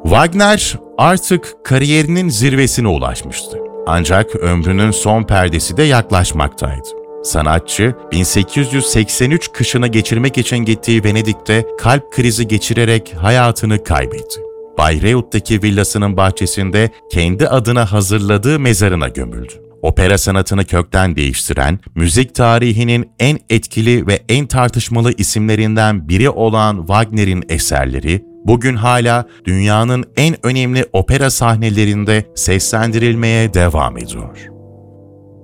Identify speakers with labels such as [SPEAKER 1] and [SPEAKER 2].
[SPEAKER 1] Wagner artık kariyerinin zirvesine ulaşmıştı. Ancak ömrünün son perdesi de yaklaşmaktaydı. Sanatçı, 1883 kışını geçirmek için gittiği Venedik'te kalp krizi geçirerek hayatını kaybetti. Bayreuth'taki villasının bahçesinde kendi adına hazırladığı mezarına gömüldü. Opera sanatını kökten değiştiren, müzik tarihinin en etkili ve en tartışmalı isimlerinden biri olan Wagner'in eserleri, bugün hala dünyanın en önemli opera sahnelerinde seslendirilmeye devam ediyor.